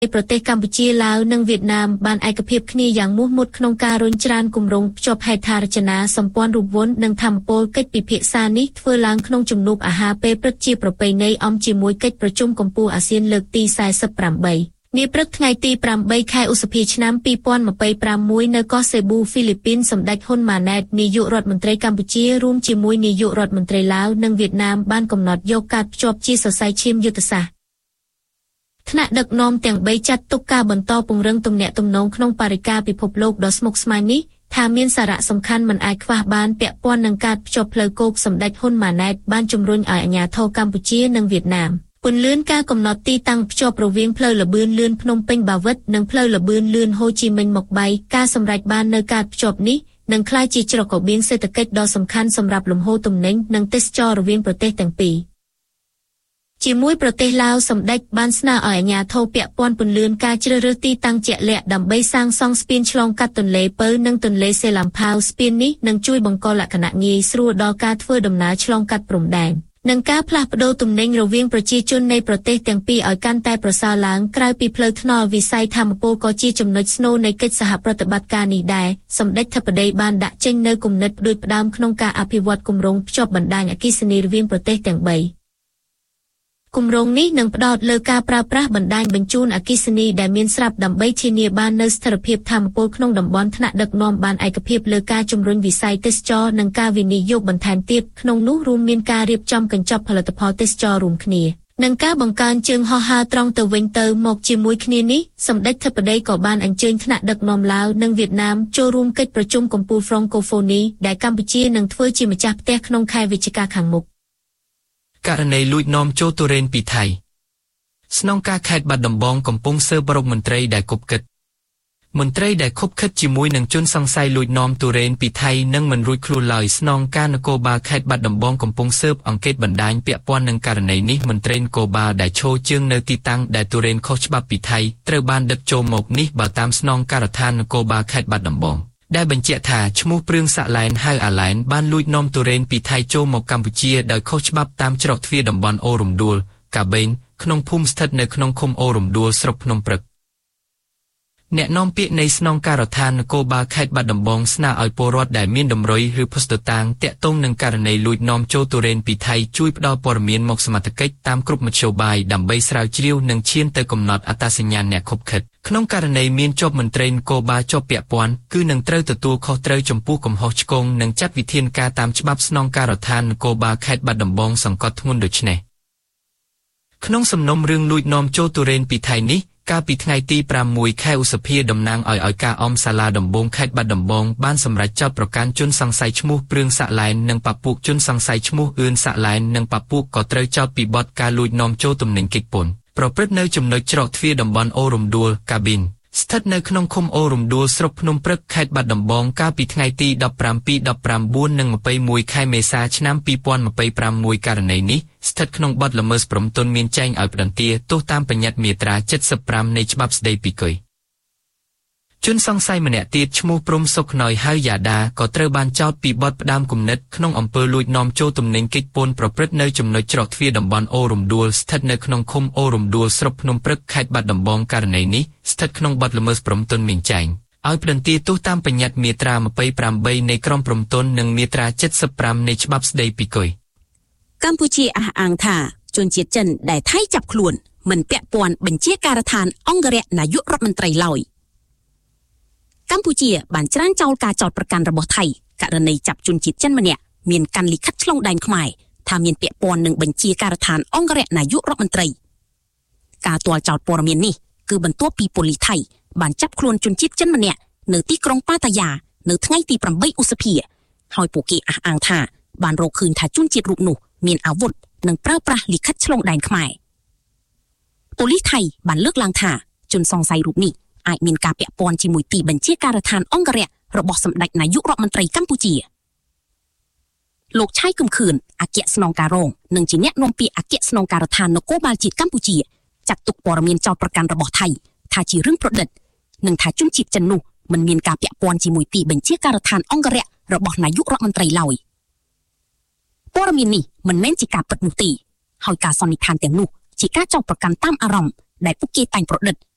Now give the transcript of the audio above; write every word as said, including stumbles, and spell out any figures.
ប្រទេសកម្ពុជាឡាវនិងវៀតណាមបានឯកភាពគ្នាយ៉ាងមោះមុតក្នុងការរុញច្រានគម្រោងភ្ជាប់ហេដ្ឋារចនាសម្ព័ន្ធរូបវន្តនិងថាមពលកិច្ចពិភាក្សានេះធ្វើឡើងក្នុងជំនួបអាហារពេលព្រឹកជាប្រពៃណីអំជាមួយកិច្ចប្រជុំកម្ពុជាអាស៊ានលើកទីสี่สิบแปดនាព្រឹកថ្ងៃទីeightខែឧសភាឆ្នាំtwo thousand twenty-fiveនៅកោះសេប៊ូហ្វីលីពីនសម្ដេចហ៊ុនម៉ាណែតនាយករដ្ឋមន្ត្រីកម្ពុជារួមជាមួយនាយករដ្ឋមន្ត្រីឡាវនិងវៀតណាមបានកំណត់យកការភ្ជាប់ជាសរសៃឈាមយុទ្ធសាស្ត្រថ្នាក់ដឹកនាំទាំងបីចាត់ទុកការបន្តពង្រឹងទំនាក់ទំនងក្នុងបរិយាកាសពិភពលោកដ៏ស្មុគស្មាញនេះថាមានសារៈសំខាន់មិនអាចខ្វះបានពាក់ព័ន្ធនឹងការភ្ជាប់ផ្លូវគោកសម្ដេចហ៊ុនម៉ាណែតបានជំរុញឲ្យអាជ្ញាធរកម្ពុជានិងវៀតណាមពន្លឿនការកំណត់ទីតាំងភ្ជាប់រវាងផ្លូវលបឿនលឿនភ្នំពេញបាវិតនិងផ្លូវលបឿនលឿនហូជីមិញមកបៃការសម្រេចបាននៅការភ្ជាប់នេះនឹងក្លាយជាច្រករបៀងសេដ្ឋកិច្ចដ៏សំខាន់សម្រាប់លំហូរទំនិញនិងទេសចររវាងប្រទេសទាំងពីរជាមួយប្រទេសឡាវសម្ដេចបានស្នើឲ្យអាជ្ញាធរពាក់ព័ន្ធពន្លឿនការជ្រើសរើសទីតាំងជាក់លាក់ដើម្បីសាងសង់ស្ពានឆ្លងកាត់ទន្លេពៅនិងទន្លេសេឡាំផាវស្ពាននេះនឹងជួយបង្កលក្ខណៈងាយស្រួលដល់ការធ្វើដំណើរឆ្លងកាត់ព្រំដែននិងការផ្លាស់ប្តូរទំនិញរវាងប្រជាជននៃប្រទេសទាំងពីរឲ្យកាន់តែប្រសើរឡើងក្រៅពីផ្លូវថ្នល់វិស័យថាមពលក៏ជាចំណុចស្នូលនៃកិច្ចសហប្រតិបត្តិការនេះដែរសម្ដេចធិបតីបានដាក់ចេញនូវគំនិតផ្ដួចផ្ដើមក្នុងការអភិវឌ្ឍគម្រោងភ្ជាប់បណ្ដាញអគ្គិសនីរវាងប្រទេសទាំងបីគម្រោងនេះនឹងផ្ដោតលើការប្រើប្រាស់បណ្ដាញបញ្ជូនអគ្គិសនីដែលមានស្រាប់ដើម្បីធានាបាននូវស្ថិរភាពថាមពលក្នុងតំបន់ថ្នាក់ដឹកនាំបានឯកភាពលើការជំរុញវិស័យទេសចរនិងការវិនិយោគបន្ថែមទៀតក្នុងនោះរួមមានការរៀបចំកញ្ចប់ផលិតផលទេសចររួមគ្នានិងការបង្កើនជើងហោះហើរត្រង់ទៅវិញទៅមកជាមួយគ្នានេះសម្ដេចធិបតីក៏បានអញ្ជើញថ្នាក់ដឹកនាំឡាវនិងវៀតណាមចូលរួមកិច្ចប្រជុំកំពូល Francophonie ដែលកម្ពុជានឹងធ្វើជាម្ចាស់ផ្ទះក្នុងខែវិច្ឆិកាខាងមុខករណីលួចនាំចូលទុរេនពីថៃស្នងការខេត្តបាត់ដំបងកំពុងស៊ើបរកមន្ត្រីដែលគប់គិតមន្ត្រីដែលខុបខិតជាមួយនឹងជនសង្ស័យលួចនាំទុរេនពីថៃនឹងមិនរួចខ្លួនឡើយស្នងការនគរបាលខេត្តបាត់ដំបងកំពុងស៊ើបអង្កេតបណ្ដាញពាក់ព័ន្ធនឹងករណីនេះមន្ត្រីនគរបាលដែលឈរជើងនៅទីតាំងដែលទុរេនខុសច្បាប់ពីថៃត្រូវបានដឹកចូលមកនេះបើតាមស្នងការដ្ឋាននគរបាលខេត្តបាត់ដំបងដែលបញ្ជាក់ថាឈ្មោះព្រឿងសាក់ឡែនហៅអាឡែនបានលួចនាំទុរេនពីថៃចូលមកកម្ពុជាដោយខុសច្បាប់តាមច្រកទ្វារតំបន់អូរំដួលកាបេងក្នុងភូមិស្ថិតនៅក្នុងឃុំអូរំដួលស្រុកភ្នំព្រឹកអ្នកនាំពាក្យនៃស្នងការដ្ឋាននគរបាលខេត្តបាត់ដំបងស្នើឲ្យពលរដ្ឋដែលមានតម្រុយឬភស្តុតាងទាក់ទងនឹងករណីលួចនាំចូលទុរេនពីថៃជួយផ្ដល់ព័ត៌មានមកសមត្ថកិច្ចតាមគ្រប់មធ្យោបាយដើម្បីស្រាវជ្រាវនិងឈានទៅកំណត់អត្តសញ្ញាណអ្នកខុបខិតក្នុងករណីមានជាប់មន្ត្រីនគរបាលជាប់ពាក់ព័ន្ធគឺនឹងត្រូវទទួលខុសត្រូវចំពោះកំហុសឆ្គងនិងចាត់វិធានការតាមច្បាប់ស្នងការដ្ឋាននគរបាលខេត្តបាត់ដំបងសង្កត់ធ្ងន់ដូចនេះក្នុងសំណុំរឿងលួចនាំចូលទុរេនពីថៃនេះកាលពីថ្ងៃទីប្រាំមួយខែឧសភាតំណាងឲ្យឲ្យការអមសាលាដំបងខេត្តបាត់ដំបងបានសម្រេចចោទប្រកាន់ជនសង្ស័យឈ្មោះព្រឿងសាក់ឡែននិងប៉ាពួកជនសង្ស័យឈ្មោះអឿនសាក់ឡែននិងប៉ាពួកក៏ត្រូវចោទពីបទការលួចនាំចូលទំនិញកិច្ចពន្ធប្រព្រឹត្តនៅចំណុចច្រកទ្វារតំបន់អូរំដួលកាប៊ីនស្ថិតនៅក្នុងឃុំអូរំដួលស្រុកភ្នំព្រឹកខេត្តបាត់ដំបងកាលពីថ្ងៃទីដប់ប្រាំពីរ ដប់ប្រាំបួន និងម្ភៃមួយខែមេសាឆ្នាំពីរពាន់ម្ភៃប្រាំមួយករណីនេះស្ថិតក្នុងបទល្មើសព្រំទណ្ឌមានចែងឲ្យផ្តន្ទាទោសតាមបញ្ញត្តិមាត្រាเจ็ดสิบห้าនៃច្បាប់ស្តីពីគុយជនសង្ស័យម្នាក់ទៀតឈ្មោះព្រំសុកខ្នើយហៅយ៉ាដាក៏ត្រូវបានចោទពីបទផ្ដាំគំនិតក្នុងអំពើលួចនាំចូលទំនិញកិច្ចពន្ធប្រព្រឹត្តនៅចំណុចច្រកទ្វារតំបន់អូរំដួលស្ថិតនៅក្នុងឃុំអូរំដួលស្រុកភ្នំព្រឹកខេត្តបាត់ដំបងករណីនេះស្ថិតក្នុងបទល្មើសព្រំទណ្ឌមានចែងឲ្យផ្តន្ទាទោសតាមបញ្ញត្តិមាត្រាម្ភៃប្រាំបីនៃក្រមព្រំទណ្ឌនិងមាត្រាเจ็ดสิบห้าនៃច្បាប់ស្តីពីគុយកម្ពុជាអះអាងថាជនជាតិចិនដែលថៃចាប់ខ្លួនមិនពាក់ព័ន្ធបញ្ជាការដ្ឋានអង្គរៈនាយករដ្ឋមន្ត្រីឡើយកម្ពុជាបានច្រានចោលការចោទប្រកាន់របស់ថៃករណីចាប់ជនជាតិចិនម្នាក់មានកាន់លិខិតឆ្លងដែនខ្មែរថាមានពាក់ព័ន្ធនឹងបញ្ជាការដ្ឋានអង្គរៈនាយករដ្ឋមន្ត្រីការទាល់ចោទព័ត៌មាននេះគឺបន្ទាប់ពីប៉ូលីសថៃបានចាប់ខ្លួនជនជាតិចិនម្នាក់នៅទីក្រុងប៉ាតាយានៅថ្ងៃទីប្រាំបីឧសភាហើយពួកគេអះអាងថាបានរកឃើញថាជនជាតិរូបនោះមានអាវុធនិងប្រើប្រាស់លិខិតឆ្លងដែនខ្មែរប៉ូលីសថៃបានលើកឡើងថាជនសង្ស័យរូបនេះអាចមានការពាក់ព័ន្ធជាមួយទីបញ្ជាការដ្ឋានអង្គរៈរបស់សម្ដេចនាយករដ្ឋមន្ត្រីកម្ពុជាលោកឆៃគឹមខឿនអគ្គស្នងការរងនិងជាអ្នកនាំពាក្យអគ្គស្នងការដ្ឋាននគរបាលជាតិកម្ពុជាចាត់ទុកព័ត៌មានចោទប្រកាន់របស់ថៃថាជារឿងប្រឌិតនិងថាជនជាតិចិននោះមិនមានការពាក់ព័ន្ធជាមួយទីបញ្ជាការដ្ឋានអង្គរៈរបស់នាយករដ្ឋមន្ត្រីឡើយព័ត៌មាននេះមិនមែនជាការពិតនោះទេហើយការសន្និដ្ឋានទាំងនោះជាការចោទប្រកាន់តាមអារម្មណ៍ដែលពួកគេតែងប្រឌិត